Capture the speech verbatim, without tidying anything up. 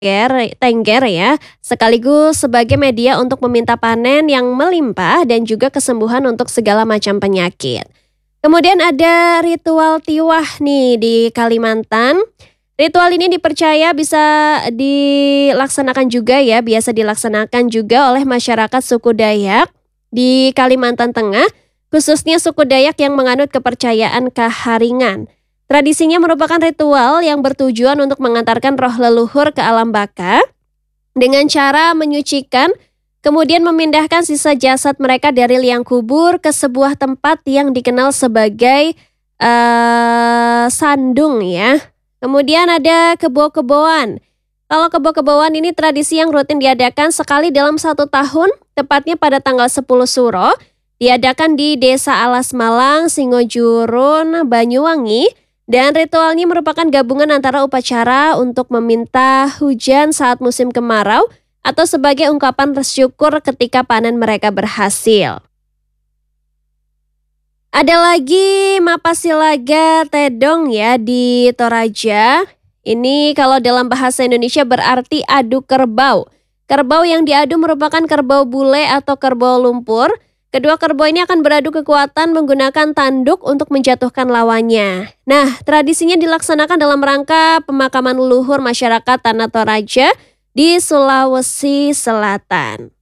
Tengger tengger ya, sekaligus sebagai media untuk meminta panen yang melimpah dan juga kesembuhan untuk segala macam penyakit. Kemudian ada ritual tiwah nih di Kalimantan. Ritual ini dipercaya bisa dilaksanakan juga ya, biasa dilaksanakan juga oleh masyarakat suku Dayak di Kalimantan Tengah, khususnya suku Dayak yang menganut kepercayaan Kaharingan. Tradisinya merupakan ritual yang bertujuan untuk mengantarkan roh leluhur ke alam baka dengan cara menyucikan, kemudian memindahkan sisa jasad mereka dari liang kubur ke sebuah tempat yang dikenal sebagai eh, sandung ya. Kemudian ada kebo-keboan. Kalau kebo-keboan ini tradisi yang rutin diadakan sekali dalam satu tahun, tepatnya pada tanggal sepuluh Suro, diadakan di Desa Alas Malang, Singojurun, Banyuwangi. Dan ritualnya merupakan gabungan antara upacara untuk meminta hujan saat musim kemarau atau sebagai ungkapan bersyukur ketika panen mereka berhasil. Ada lagi Mapasilaga Tedong ya di Toraja. Ini kalau dalam bahasa Indonesia berarti adu kerbau. Kerbau yang diadu merupakan kerbau bule atau kerbau lumpur. Kedua kerbau ini akan beradu kekuatan menggunakan tanduk untuk menjatuhkan lawannya. Nah, tradisinya dilaksanakan dalam rangka pemakaman leluhur masyarakat Tanah Toraja di Sulawesi Selatan.